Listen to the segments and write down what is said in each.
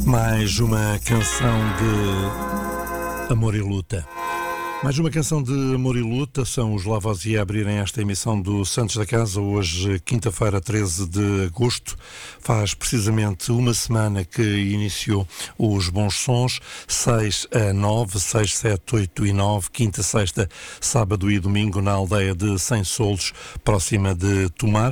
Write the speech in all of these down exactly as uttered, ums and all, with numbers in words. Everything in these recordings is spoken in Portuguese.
Mais uma canção de amor e luta. Mais uma canção de amor e luta. São os Lavoisier a abrirem esta emissão do Santos da Casa, hoje, quinta-feira, treze de agosto. Faz precisamente uma semana que iniciou os Bons Sons, seis a nove, seis, sete, oito e nove, quinta, sexta, sábado e domingo, na aldeia de Cem Solos, próxima de Tomar.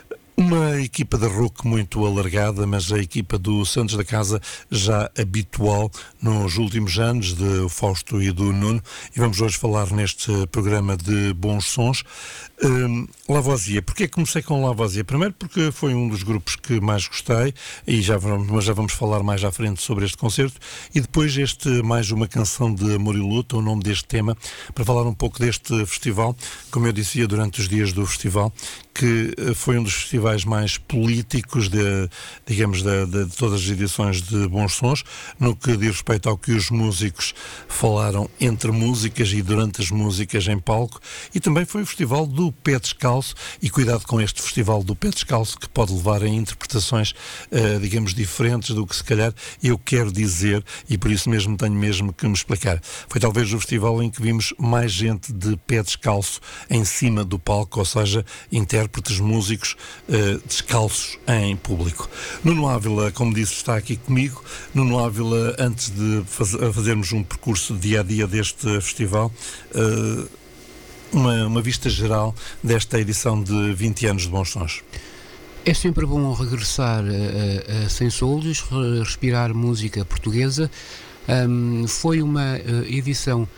Uma equipa de rock muito alargada, mas a equipa do Santos da Casa já habitual nos últimos anos, de Fausto e do Nuno, e vamos hoje falar neste programa de Bons Sons. Um, Lavoisier, porquê comecei com Lavoisier? Primeiro porque foi um dos grupos que mais gostei, e já vamos, mas já vamos falar mais à frente sobre este concerto, e depois este mais uma canção de amor e luta, o nome deste tema, para falar um pouco deste festival, como eu dizia durante os dias do festival, que foi um dos festivais mais políticos de, digamos, de, de, de todas as edições de Bons Sons, no que diz respeito ao que os músicos falaram entre músicas e durante as músicas em palco, e também foi o festival do pé descalço, e cuidado com este festival do pé descalço, que pode levar a interpretações, uh, digamos, diferentes do que se calhar eu quero dizer, e por isso mesmo tenho mesmo que me explicar. Foi talvez o festival em que vimos mais gente de pé descalço em cima do palco, ou seja, intérpretes, músicos uh, descalços em público. Nuno Ávila, como disse, está aqui comigo. Nuno Ávila, antes de faz, fazermos um percurso dia-a-dia deste festival, uh, uma, uma vista geral desta edição de vinte anos de Bons Sons. É sempre bom regressar a, a, a Cem Solos, respirar música portuguesa. Um, foi uma uh, edição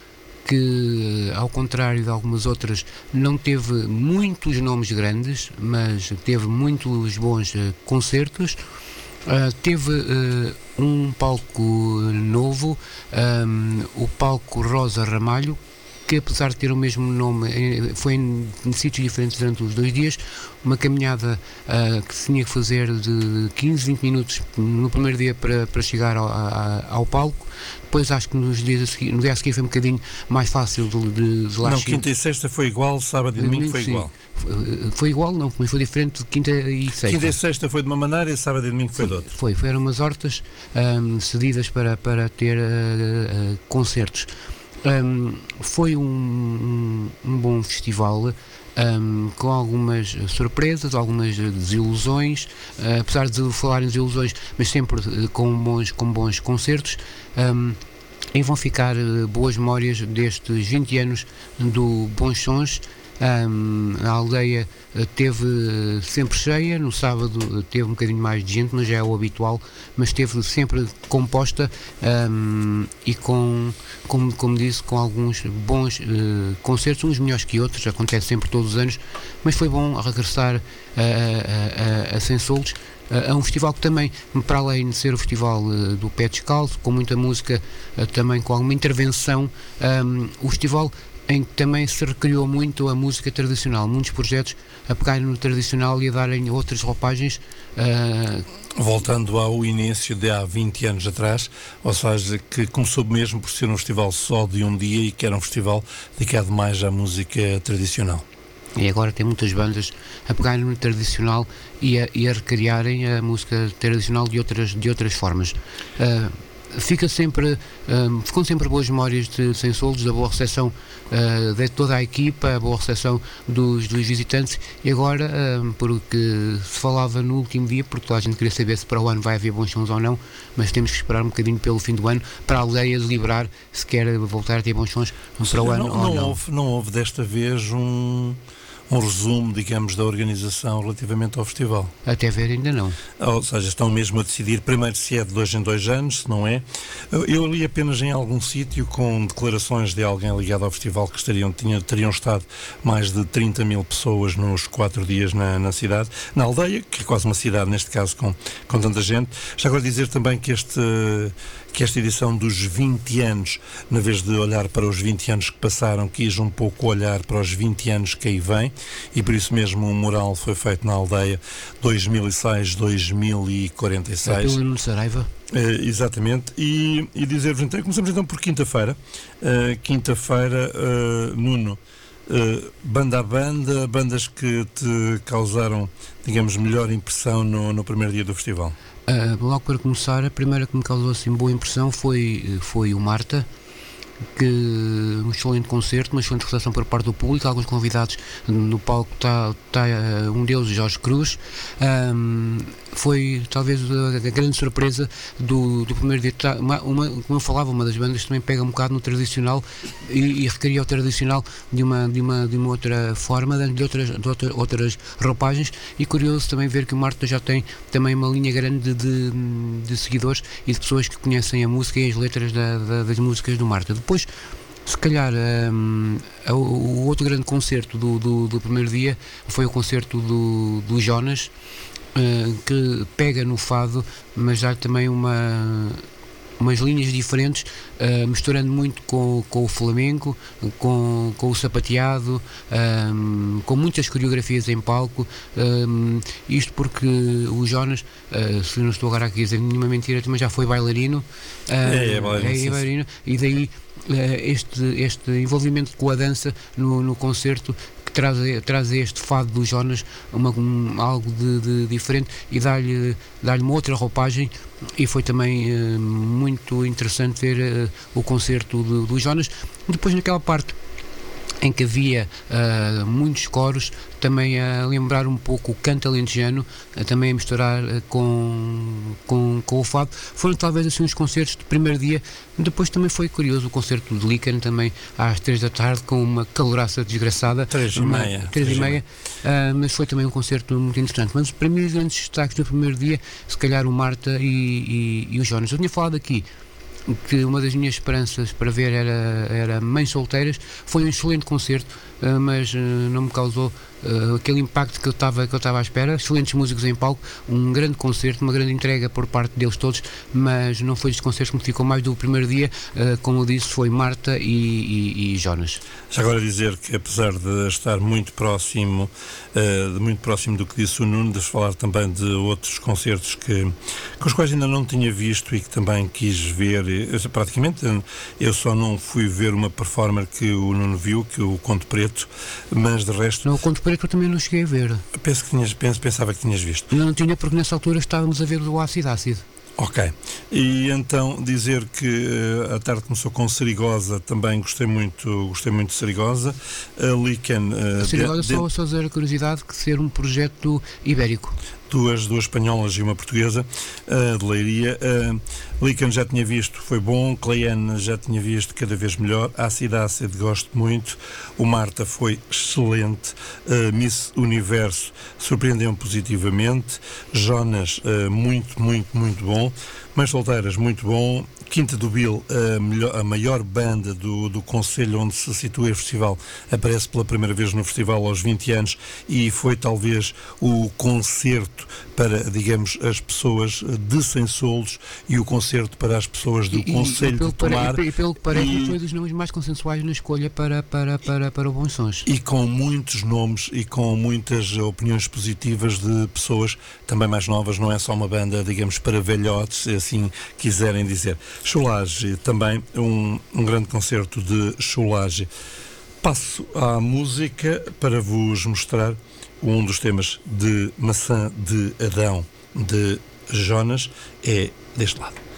que, ao contrário de algumas outras, não teve muitos nomes grandes, mas teve muitos bons uh, concertos. Uh, teve uh, um palco novo, um, o palco Rosa Ramalho, que apesar de ter o mesmo nome, foi em, em sítios diferentes durante os dois dias, uma caminhada uh, que se tinha que fazer de quinze, vinte minutos no primeiro dia para, para chegar ao, a, ao palco. Depois acho que nos dias a seguir, no dia a seguir foi um bocadinho mais fácil de, de, de lá Não, chegar. quinta e sexta foi igual, sábado e domingo foi sim, igual. Foi, foi igual, não, mas foi diferente de quinta e sexta. Quinta e sexta foi de uma maneira e sábado e domingo foi, foi de outra. Foi, foram umas hortas um, cedidas para, para ter uh, uh, concertos. Um, foi um, um, um bom festival, um, com algumas surpresas, algumas desilusões, uh, apesar de falar em desilusões, mas sempre uh, com, bons, com bons concertos, um, e vão ficar uh, boas memórias destes vinte anos do Bons Sons. Um, a aldeia uh, teve uh, sempre cheia, no sábado uh, teve um bocadinho mais de gente, mas já é o habitual, mas esteve sempre composta, um, e com, como, como disse, com alguns bons uh, concertos, uns melhores que outros, acontece sempre todos os anos, mas foi bom regressar uh, a, a, a Cem Solos. É um festival que também, para além de ser o festival uh, do pé descalço, com muita música, uh, também com alguma intervenção, um, o festival em que também se recriou muito a música tradicional, muitos projetos a pegarem no tradicional e a darem outras roupagens. Uh... Voltando ao início de há vinte anos atrás, ou seja, que começou mesmo por ser um festival só de um dia e que era um festival dedicado mais à música tradicional. E agora tem muitas bandas a pegarem no tradicional e a, e a recriarem a música tradicional de outras, de outras formas. Uh, Fica sempre, um, ficam sempre boas memórias de Cem Solos, da boa recepção uh, de toda a equipa, a boa recepção dos, dos visitantes, e agora, um, porque se falava no último dia, porque toda a gente queria saber se para o ano vai haver Bons Sons ou não, mas temos que esperar um bocadinho pelo fim do ano para a aldeia deliberar se quer voltar a ter Bons Sons para o ano não, ou não. não. Houve, não houve desta vez um... um resumo, digamos, da organização relativamente ao festival. Até ver ainda não. Ou seja, estão mesmo a decidir primeiro se é de dois em dois anos, se não é. Eu li apenas em algum sítio com declarações de alguém ligado ao festival que estariam, tinha, teriam estado mais de trinta mil pessoas nos quatro dias na, na cidade, na aldeia, que é quase uma cidade neste caso com, com tanta gente. Já agora dizer também que este... que esta edição dos vinte anos, na vez de olhar para os vinte anos que passaram, quis um pouco olhar para os vinte anos que aí vêm, e por isso mesmo um mural foi feito na aldeia dois mil e seis a dois mil e quarenta e seis. É pelo Nuno Saraiva. Uh, exatamente, e, e dizer-vos então, começamos então por quinta-feira. Uh, quinta-feira, uh, Nuno, uh, banda a banda, bandas que te causaram, digamos, melhor impressão no, no primeiro dia do festival. Uh, logo para começar, a primeira que me causou assim boa impressão foi, foi o Marta, que um excelente concerto, uma excelente recepção por parte do público, alguns convidados no palco, está tá, um deles, Jorge Cruz. Um, foi talvez a, a grande surpresa do, do primeiro dia. Tá, uma, uma, como eu falava, uma das bandas também pega um bocado no tradicional e, e requeria o tradicional de uma, de uma, de uma outra forma, de outras, de outra, outras roupagens, e curioso também ver que o Marta já tem também uma linha grande de, de, de seguidores e de pessoas que conhecem a música e as letras da, da, das músicas do Marta. Depois, se calhar, um, o, o outro grande concerto do, do, do primeiro dia foi o concerto do, do Jonas, uh, que pega no fado, mas dá também uma, umas linhas diferentes, uh, misturando muito com, com o flamenco, com, com o sapateado, um, com muitas coreografias em palco, um, isto porque o Jonas, uh, se não estou agora aqui a dizer nenhuma mentira, também já foi bailarino, uh, é, é, bailarino, é, é bailarino, e daí Este, este envolvimento com a dança no, no concerto, que traz, traz este fado do Jonas uma, um, algo de, de diferente e dá-lhe dá-lhe uma outra roupagem, e foi também uh, muito interessante ver uh, o concerto do, do Jonas. Depois, naquela parte em que havia uh, muitos coros, também a lembrar um pouco o canto alentejano, uh, também a misturar uh, com, com, com o fado. Foram talvez assim uns concertos de primeiro dia. Depois também foi curioso o concerto de Lican, também às três da tarde, com uma caloraça desgraçada. Três e meia. Três e meia, uh, mas foi também um concerto muito interessante. Mas para mim os grandes destaques do primeiro dia, se calhar o Marta e, e, e o Jonas. Eu tinha falado aqui que uma das minhas esperanças para ver era, era Mães Solteiras. Foi um excelente concerto, uh, mas uh, não me causou uh, aquele impacto que eu estava que eu estava à espera. Excelentes músicos em palco, um grande concerto, uma grande entrega por parte deles todos, mas não foi este concerto que me ficou mais do primeiro dia. Uh, como eu disse, foi Marta e, e, e Jonas. Já agora dizer que, apesar de estar muito próximo, uh, de muito próximo do que disse o Nuno, de falar também de outros concertos que, com os quais ainda não tinha visto e que também quis ver. Eu, praticamente eu só não fui ver uma performer que o Nuno viu, que o Conto Preto, mas de resto... Não, o Conto Preto eu também não cheguei a ver. Penso que tinhas, penso, pensava que tinhas visto. Não, não tinha, porque nessa altura estávamos a ver o Ácido Ácido. Ok. E então dizer que uh, a tarde começou com Serigosa, também gostei muito, gostei muito de Serigosa. A Lican... Uh, Serigosa, de, só, de... só dizer a curiosidade que ser um projeto ibérico. Duas, duas espanholas e uma portuguesa, uh, de Leiria. Uh, Lican já tinha visto, foi bom. Clayane já tinha visto, cada vez melhor. Acid Acid, gosto muito. O Marta foi excelente. Uh, Miss Universo surpreendeu-me positivamente. Jonas, uh, muito, muito, muito bom. Mães Solteiras, muito bom. Quinta do Bill, a, melhor, a maior banda do, do concelho onde se situa o festival, aparece pela primeira vez no festival aos vinte anos, e foi talvez o concerto para, digamos, as pessoas de Sensolos e o concerto para as pessoas do e, Concelho e, de Tomar. E, e pelo que parece, e, foi dos nomes mais consensuais na escolha para, para, para, para o Bons Sons. E com muitos nomes e com muitas opiniões positivas de pessoas também mais novas, não é só uma banda, digamos, para velhotes, se assim quiserem dizer. Cholage, também um, um grande concerto de Cholage. Passo à música para vos mostrar um dos temas de Maçã de Adão de Jonas, é deste lado.